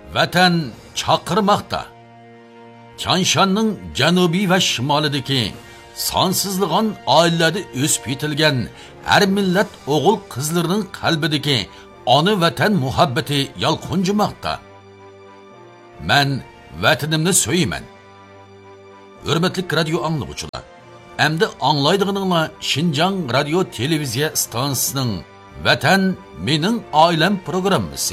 Vatan chaqirmoqda. Chanshanning janubiy va shimolidagi sonsizligan oilalarda o'sib yetilgan har millat o'g'il qizlarining qalbidagi ona vatan muhabbati yalqunjimoqda. Men vatanimni so'yman. Hurmatli radio anglovchilar, endi anglaydiganinglar Şinjan radio televiziya stansiyasining Vatan mening oilam programmasi.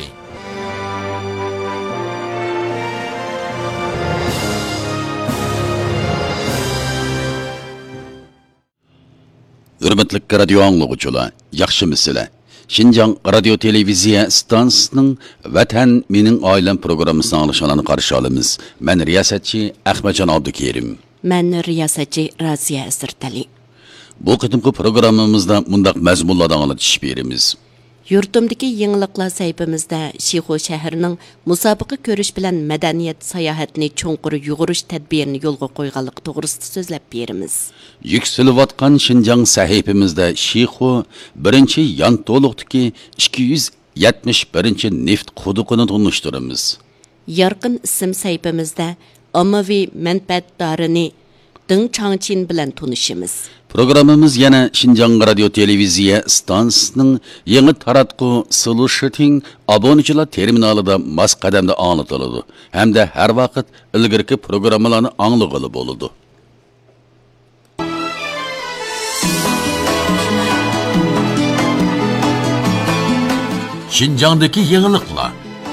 Hürmetli radio anlıqçılar, yaxşımısınızlar? Şinjan radio televiziya stansiyasining Vatan mening oilam programmasini anglashlarni qarshi olamiz. Men riyosatchi Ahmadjon Abdukerim. Men riyosatchi Raziya Asirtali. Bu qitimqi programmamizda mundaq mazmunlardan anglatish beramiz. Yurtimdagi yangiliklar sayfimizda Shixo shahrining musobaqa ko'rish bilan madaniyat sayohatini cho'nqur yug'urish tadbirini yo'lga qo'yganligi to'g'risida so'zlab beramiz. Yükselivatqan Şinjan sahifimizda Shixo birinchi Yanto'liqdagi 271 neft quduqini tunishtiramiz. Yorqin ism sayfimizda ommaviy manfaatdorini Deng Changqin bilan tunishimiz. Programmamiz yana Şinjan radio televiziya stansiyasining yangi taratqu Solution abonechilar terminalida mas qadamda anglatiladi hamda har vaqt ilgirki programmalarni anglag'ili bo'ladi. Şinjandagi yangiliklar.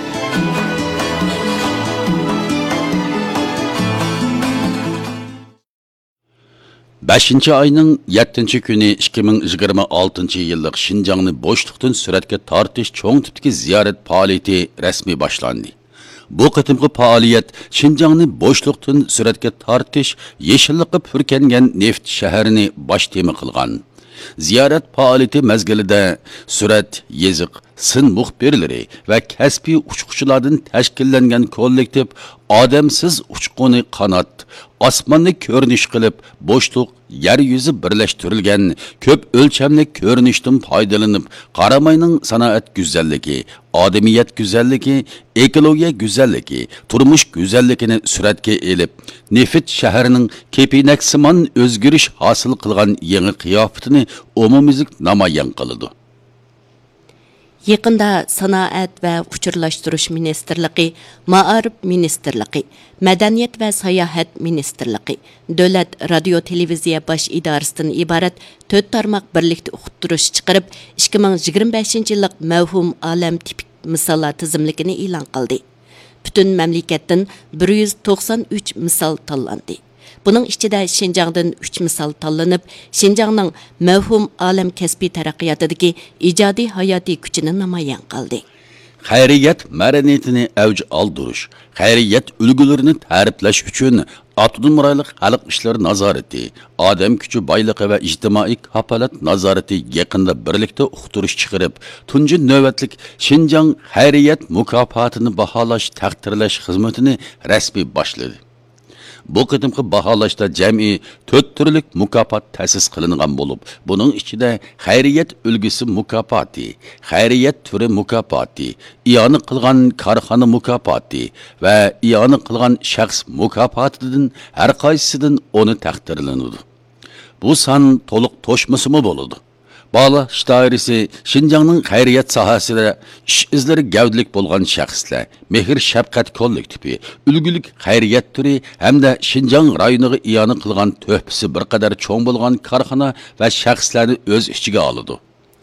5 ayning 7 kuni 2026 yillik Şinjanni bo'shliqdan suratga tortish cho'ng tipdagi ziyorat faoliyati rasmiy boshlandi. Bu qitimqi faoliyat Şinjanni bo'shliqdan suratga tortish yeshillikqa purkangan neft shaharini bosh tema qilgan. Ziyorat faoliyati mezgilida surat, yeziq, sin muxbirlari va kasbiy uchquchilardan tashkillangan kollektiv odamsiz uchquni qanot osmonni ko'rinish qilib bo'shliq yer yuzi birlashtirilgan ko'p o'lchamli ko'rinishdan foydalanib qaramayning sanoat go'zalligi, odamiyat go'zalligi, ekologiya go'zalligi, turmush go'zalligini suratga elib, neft shahrining kepinaksimon o'zgarish hosil qilgan yangi qiyofatini umumiylik namoyon qiladi. Yaqında Sanoat va Uchurlashtirish Ministerligi, Ma'arif Ministerligi, Madaniyat va Sayohat Ministerligi, Davlat radio televiziya bosh idorasidan iborat 4 tarmoq birlikda o'qitish chiqarib, 2025-yillik mavhum olam tipik misollar tizimligini e'lon qildi. Butun mamlakatdan 193 misol tanlandi. Bunun içinde Şinjan'dan 3 misal tanlanıp, Şinjan'ның mevhum alem kesbi taraqqiyatidagi ijodiy hayoti kuchini namoyon qildi. Xayriyat madaniyatini avj oldirish, xayriyat ulgularini ta'riflash uchun Avtonom rayonlik xalq ishlari nazorati, odam kuchi boyligi va ijtimoiy kafolat nazorati yaqinda birlikda uqtirish chiqarib, tunji navbatlik Şinjan xayriyat mukofotini baholash, taqdirlash xizmatini rasmiy boshladi. Bu qitimqi baholashda jami 4 turlik mukofot ta'sis qilingan bo'lib, buning ichida xayriyat ulgisi mukofoti, xayriyat turi mukofoti, iyoni qilgan korxona mukofoti va iyoni qilgan shaxs mukofotidan har qaysisidan oni taqdirlanadi. Bu son to'liq to'shmasimi bo'ladi. Bağlash doirasi Şinjanning xayriyat sohasida ish izlari gavdlik bo'lgan shaxslar, mehr shafqat kollektivi, ulgulik xayriyat turi hamda Şinjan rayoniga iyoni qilgan to'hpisi bir qadar cho'ng bo'lgan korxona va shaxslarni o'z ichiga oladi.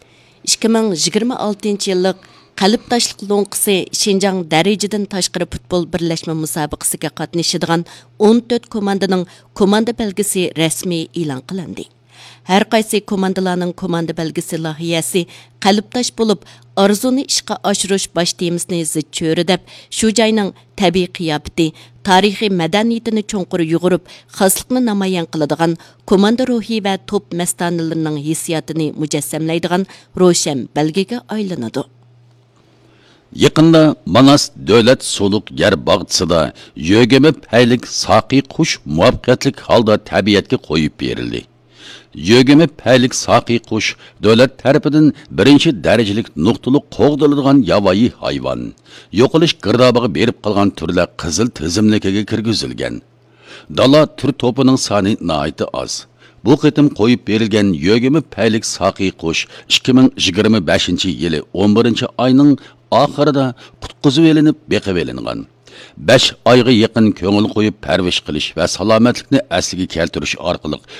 2026-yillik Qalb tashliq lo'nqisi Şinjan darajadan tashqari futbol birlashma musobaqasiga qatnashadigan 14 komandaning komanda belgisi rasmiy e'lon qilindi. Her qaysi komandalarning komanda belgisi lohiyasi qalbdosh bo'lib, arzuni ishga oshirish bosh temisini zid cho'ridab, shu joyning tabiiy qiyofati, tarixiy madaniyatini cho'nqur yug'urib, xoslikni namoyon qiladigan komanda ruhi va top mastonalarining hissiyotini mujassamlaydigan ro'shan belgiga aylanadi. Yaqında Manas davlat suluq yer bog'chisida yo'g'imi paylik soqiy qush muvaffaqiyatli holda tabiatga qo'yib berildi. Yögümü paylik saqi qush davlat tarafidan birinchi darajalik nuqtaliq qo'g'diladigan yovvoyi hayvon. Yo'qolish girdobig'i berib qolgan turlar qizil tizimligiga kirgizilgan. Dala tur to'pining soni nihoyatda oz. Bu qitim qo'yib berilgan yögümü paylik saqi qush 2025 yili 11 oyning oxirida qutqizib elinib beqib elingan. 5 oyga yaqin ko'ngil qo'yib parvish qilish va salomatlikni asliga keltirish orqali